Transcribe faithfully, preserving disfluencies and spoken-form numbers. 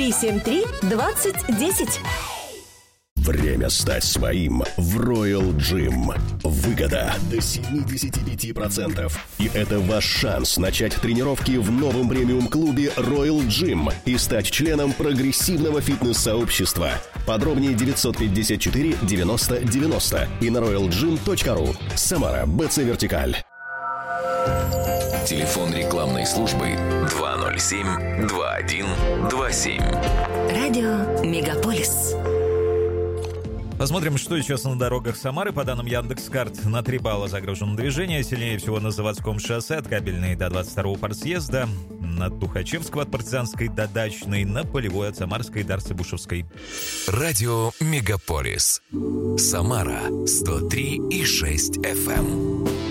три семь три двадцать десять. Время стать своим в Royal Gym. Выгода до семьдесят пять процентов. И это ваш шанс начать тренировки в новом премиум-клубе Royal Gym и стать членом прогрессивного фитнес-сообщества. Подробнее девятьсот пятьдесят четыре девяносто девяносто и на роял джим точка ру. Самара, БЦ Вертикаль. Телефон рекламной службы два ноль семь два один два семь. Радио Мегаполис. Посмотрим, что сейчас на дорогах Самары. По данным Яндекс.Карт, на три балла загружено движение. Сильнее всего на Заводском шоссе от Кабельной до двадцать второго партсъезда, от Тухачевского от Партизанской до Дачной, на Полевой от Самарской до Арцебушевской. Радио Мегаполис. Самара сто три и шесть эф эм.